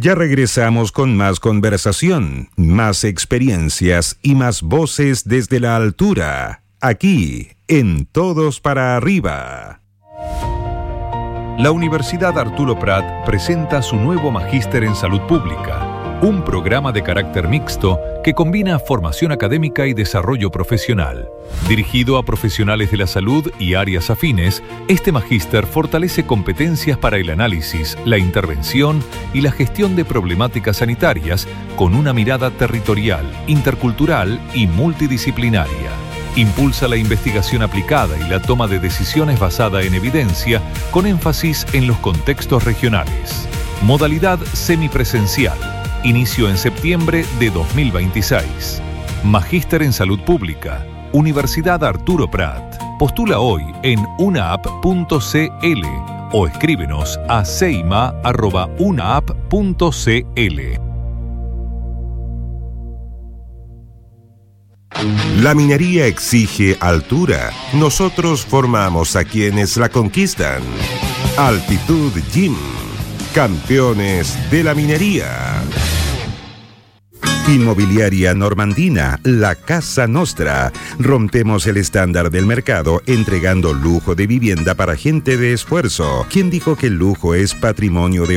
Ya regresamos con más conversación, más experiencias y más voces desde la altura, aquí en Todos para Arriba. La Universidad Arturo Prat presenta su nuevo Magíster en Salud Pública, un programa de carácter mixto que combina formación académica y desarrollo profesional. Dirigido a profesionales de la salud y áreas afines, este magíster fortalece competencias para el análisis, la intervención y la gestión de problemáticas sanitarias con una mirada territorial, intercultural y multidisciplinaria. Impulsa la investigación aplicada y la toma de decisiones basada en evidencia, con énfasis en los contextos regionales. Modalidad semipresencial. Inicio en septiembre de 2026. Magíster en Salud Pública. Universidad Arturo Prat. Postula hoy en unap.cl o escríbenos a seima@unap.cl. La minería exige altura. Nosotros formamos a quienes la conquistan. Altitud Gym. Campeones de la minería. Inmobiliaria Normandina, la Casa Nostra. Rompemos el estándar del mercado entregando lujo de vivienda para gente de esfuerzo. ¿Quién dijo que el lujo es patrimonio de